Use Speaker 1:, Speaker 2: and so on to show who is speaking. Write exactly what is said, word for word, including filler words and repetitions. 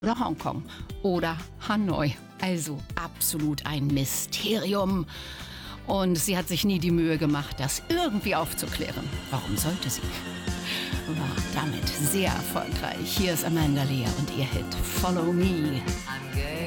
Speaker 1: oder Hongkong oder Hanoi. Also absolut ein Mysterium. Und sie hat sich nie die Mühe gemacht, das irgendwie aufzuklären. Warum sollte sie? War damit sehr erfolgreich. Hier ist Amanda Lear und ihr Hit Follow Me.
Speaker 2: I'm good.